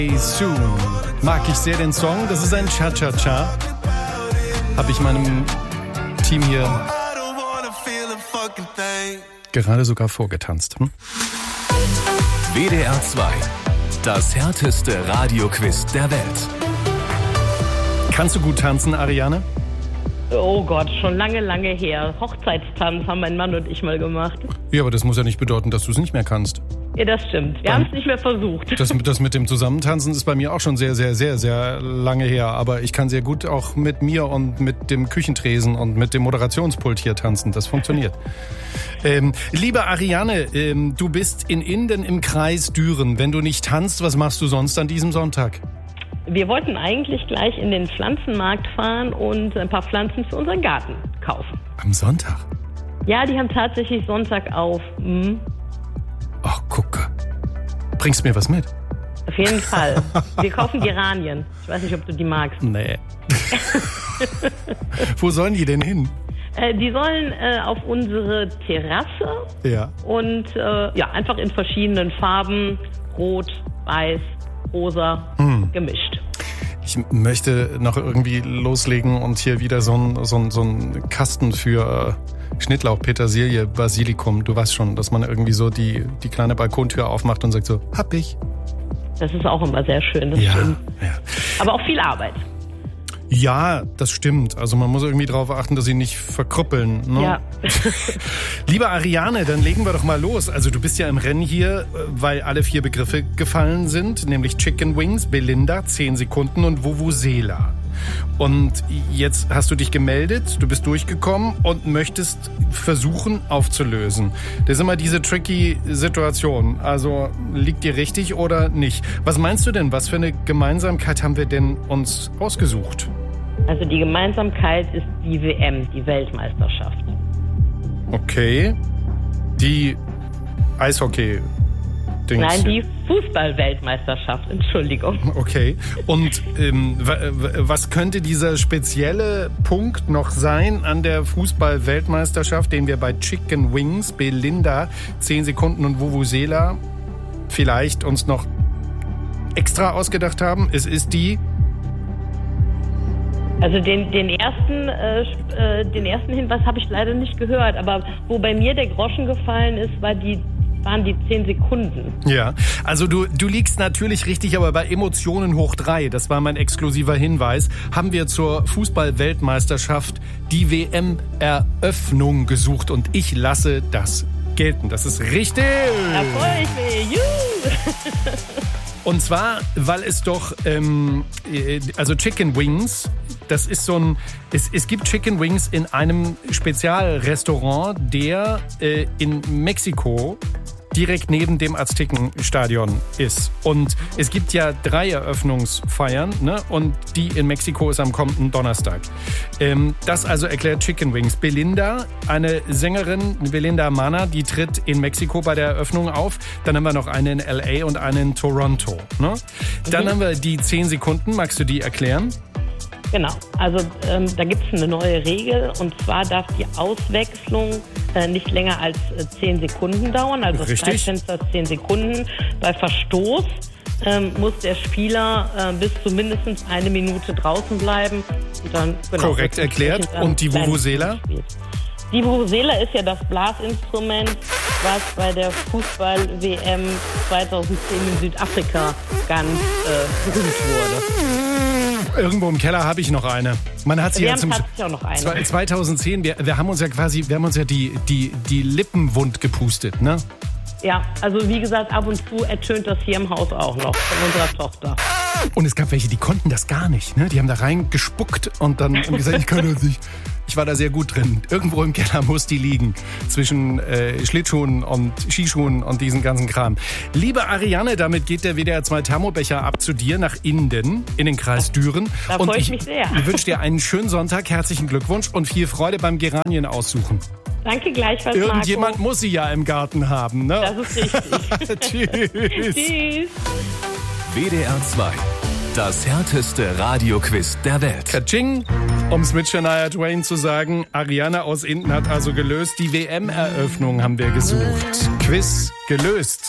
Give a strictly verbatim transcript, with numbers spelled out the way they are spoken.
Soon. Mag ich sehr den Song. Das ist ein Cha-Cha-Cha. Habe ich meinem Team hier gerade sogar vorgetanzt. Hm? W D R zwei. Das härteste Radioquiz der Welt. Kannst du gut tanzen, Ariane? Oh Gott, schon lange, lange her. Hochzeitstanz haben mein Mann und ich mal gemacht. Ja, aber das muss ja nicht bedeuten, dass du es nicht mehr kannst. Ja, das stimmt. Wir haben es nicht mehr versucht. Das, das mit dem Zusammentanzen ist bei mir auch schon sehr, sehr, sehr, sehr lange her. Aber ich kann sehr gut auch mit mir und mit dem Küchentresen und mit dem Moderationspult hier tanzen. Das funktioniert. ähm, liebe Ariane, ähm, du bist in Inden im Kreis Düren. Wenn du nicht tanzt, was machst du sonst an diesem Sonntag? Wir wollten eigentlich gleich in den Pflanzenmarkt fahren und ein paar Pflanzen für unseren Garten kaufen. Am Sonntag? Ja, die haben tatsächlich Sonntag auf. Hm. Ach, gucke. Bringst mir was mit? Auf jeden Fall. Wir kaufen Geranien. Ich weiß nicht, ob du die magst. Nee. Wo sollen die denn hin? Äh, die sollen äh, auf unsere Terrasse. Ja. Und äh, ja, einfach in verschiedenen Farben. Rot, weiß, rosa, hm. gemischt. Ich möchte noch irgendwie loslegen und hier wieder so ein, so ein, so ein Kasten für Schnittlauch, Petersilie, Basilikum. Du weißt schon, dass man irgendwie so die, die kleine Balkontür aufmacht und sagt so, hab ich. Das ist auch immer sehr schön, das ja, stimmt. Ja. Aber auch viel Arbeit. Ja, das stimmt. Also man muss irgendwie darauf achten, dass sie nicht verkrüppeln. Ne? Ja. Liebe Ariane, dann legen wir doch mal los. Also du bist ja im Rennen hier, weil alle vier Begriffe gefallen sind, nämlich Chicken Wings, Belinda, zehn Sekunden und Vuvuzela. Und jetzt hast du dich gemeldet, du bist durchgekommen und möchtest versuchen aufzulösen. Das ist immer diese tricky Situation. Also liegt dir richtig oder nicht? Was meinst du denn? Was für eine Gemeinsamkeit haben wir denn uns ausgesucht? Also die Gemeinsamkeit ist die W M, die Weltmeisterschaft. Okay. Die Eishockey. Nein, die Fußball-Weltmeisterschaft, Entschuldigung. Okay. Und ähm, was könnte dieser spezielle Punkt noch sein an der Fußball-Weltmeisterschaft, den wir bei Chicken Wings, Belinda, zehn Sekunden und Vuvuzela vielleicht uns noch extra ausgedacht haben? Es ist die... Also den, den, ersten, äh, den ersten Hinweis habe ich leider nicht gehört, aber wo bei mir der Groschen gefallen ist, war die waren die zehn Sekunden. Ja, also du, du liegst natürlich richtig, aber bei Emotionen hoch drei, das war mein exklusiver Hinweis, haben wir zur Fußball-Weltmeisterschaft die W M-Eröffnung gesucht und ich lasse das gelten. Das ist richtig. Da freue ich mich. Juhu. Und zwar, weil es doch, ähm, also Chicken Wings, das ist so ein, es, es gibt Chicken Wings in einem Spezialrestaurant, der äh, in Mexiko direkt neben dem Aztekenstadion ist. Und es gibt ja drei Eröffnungsfeiern, ne? Und die in Mexiko ist am kommenden Donnerstag. Ähm, das also erklärt Chicken Wings. Belinda, eine Sängerin, Belinda Mana, die tritt in Mexiko bei der Eröffnung auf. Dann haben wir noch eine in L A und eine in Toronto. Ne? Dann mhm. haben wir die zehn Sekunden. Magst du die erklären? Genau, also ähm, da gibt es eine neue Regel und zwar darf die Auswechslung äh, nicht länger als äh, zehn Sekunden dauern, also das Zeitfenster ist zehn Sekunden. Bei Verstoß ähm, muss der Spieler äh, bis zu mindestens eine Minute draußen bleiben. Und dann, genau, korrekt erklärt. Und die Vuvuzela? Die Vuvuzela ist ja das Blasinstrument, was bei der Fußball-W M zweitausendzehn in Südafrika ganz äh, berühmt wurde. Irgendwo im Keller habe ich noch eine. Man hat sie wir ja haben zum tatsächlich auch noch eine. zweitausendzehn, wir, wir haben uns ja quasi, wir haben uns ja die, die, die Lippen wund gepustet, ne? Ja, also wie gesagt, ab und zu ertönt das hier im Haus auch noch von unserer Tochter. Und es gab welche, die konnten das gar nicht, ne? Die haben da reingespuckt und dann haben gesagt, ich kann das nicht. Ich war da sehr gut drin. Irgendwo im Keller muss die liegen. Zwischen äh, Schlittschuhen und Skischuhen und diesen ganzen Kram. Liebe Ariane, damit geht der W D R zwei Thermobecher ab zu dir nach Inden, in den Kreis Düren. Da freue ich mich sehr. Ich wünsche dir einen schönen Sonntag, herzlichen Glückwunsch und viel Freude beim Geranien aussuchen. Danke gleichfalls, Irgendjemand Marco. muss sie ja im Garten haben, ne? Das ist richtig. Tschüss. Tschüss. W D R zwei. Das härteste Radioquiz der Welt. Katsching! Um es mit Shania Twain zu sagen, Ariane aus Inden hat also gelöst. Die W M-Eröffnung haben wir gesucht. Quiz gelöst.